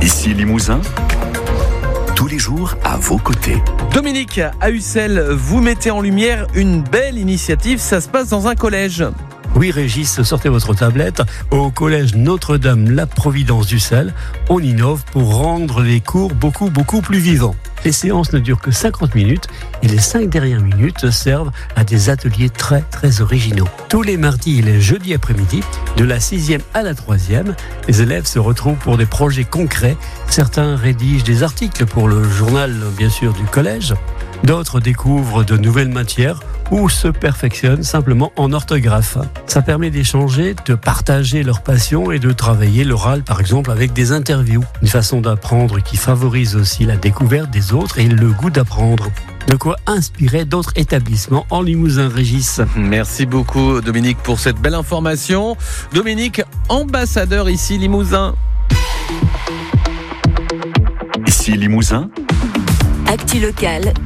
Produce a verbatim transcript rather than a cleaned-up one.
Ici Limousin, tous les jours à vos côtés. Dominique, à Ussel, vous mettez en lumière une belle initiative, ça se passe dans un collège. Oui, Régis, sortez votre tablette. Au collège Notre-Dame-La Providence d'Ussel, on innove pour rendre les cours beaucoup, beaucoup plus vivants. Les séances ne durent que cinquante minutes et les cinq dernières minutes servent à des ateliers très, très originaux. Tous les mardis et les jeudis après-midi, de la sixième à la troisième, les élèves se retrouvent pour des projets concrets. Certains rédigent des articles pour le journal, bien sûr, du collège. D'autres découvrent de nouvelles matières ou se perfectionnent simplement en orthographe. Ça permet d'échanger, de partager leur passion et de travailler l'oral, par exemple, avec des interviews. Une façon d'apprendre qui favorise aussi la découverte des autres et le goût d'apprendre. De quoi inspirer d'autres établissements en Limousin, Régis. Merci beaucoup, Dominique, pour cette belle information. Dominique, ambassadeur ici Limousin. Ici Limousin, Actu locale.